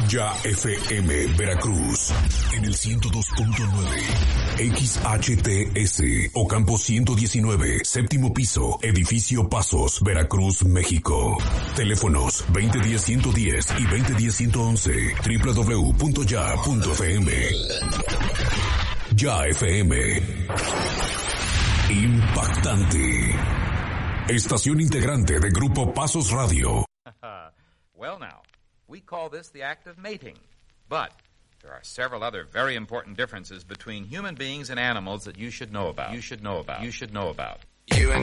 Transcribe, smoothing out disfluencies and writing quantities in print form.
Ya FM Veracruz en el 102.9, XHTS Ocampo 119, séptimo piso, edificio Pasos, Veracruz, México. Teléfonos 2010-110 y 2010-111, www.ya.fm. Ya FM. Impactante. Estación integrante de Grupo Pasos Radio. Well now, we call this the act of mating, but there are several other very important differences between human beings and animals that you should know about.